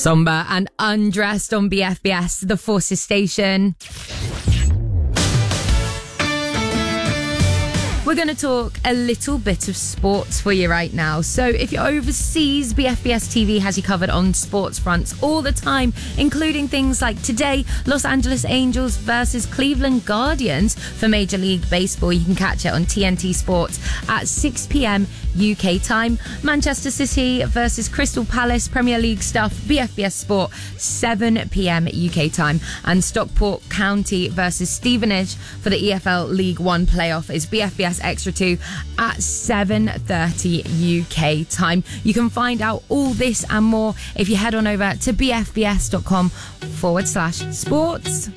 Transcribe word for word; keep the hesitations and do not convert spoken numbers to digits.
Somber and Undressed on B F B S, the Forces station. We're going to talk a little bit of sports for you right now. So if you're overseas, B F B S T V has you covered on sports fronts all the time, including things like today, Los Angeles Angels versus Cleveland Guardians for Major League Baseball. You can catch it on T N T Sports at six p.m. U K time. Manchester City versus Crystal Palace, Premier League stuff, B F B S Sport, seven p.m. U K time. And Stockport County versus Stevenage for the E F L League One playoff is B F B S Extra two at seven thirty U K time. You can find out all this and more if you head on over to bfbs.com forward slash sports.